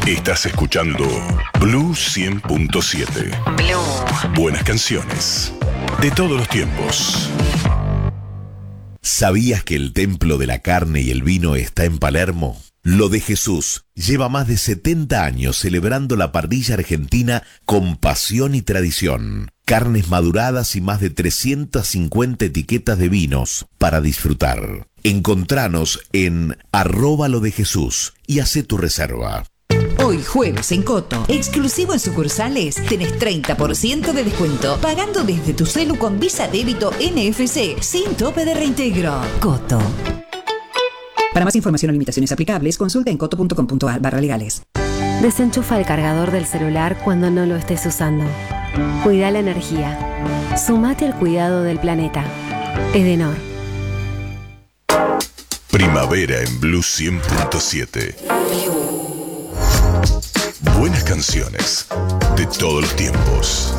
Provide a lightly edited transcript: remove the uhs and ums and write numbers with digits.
Estás escuchando Blue 100.7. Blue. Buenas canciones de todos los tiempos. ¿Sabías que el templo de la carne y el vino está en Palermo? Lo de Jesús lleva más de 70 años celebrando la parrilla argentina con pasión y tradición. Carnes maduradas y más de 350 etiquetas de vinos para disfrutar. Encontranos en @lodejesús y hacé tu reserva. Hoy jueves en Coto, exclusivo en sucursales, tenés 30% de descuento pagando desde tu celu con Visa Débito NFC sin tope de reintegro. Coto. Para más información o limitaciones aplicables, consulta en coto.com.ar/legales. Desenchufa el cargador del celular cuando no lo estés usando. Cuida la energía. Sumate al cuidado del planeta. Edenor. Primavera en Blue 100.7. Buenas canciones de todos los tiempos.